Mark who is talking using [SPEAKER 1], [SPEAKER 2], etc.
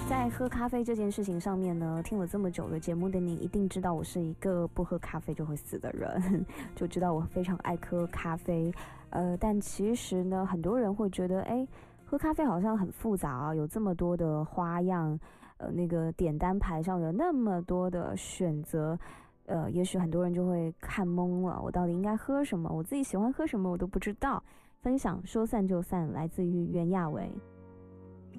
[SPEAKER 1] 在喝咖啡这件事情上面呢，听了这么久的节目的你，一定知道我是一个不喝咖啡就会死的人，就知道我非常爱喝咖啡。但其实呢，很多人会觉得，喝咖啡好像很复杂啊，有这么多的花样，那个点单牌上有那么多的选择。也许很多人就会看懵了，我到底应该喝什么？我自己喜欢喝什么我都不知道。分享说散就散，来自于袁娅维。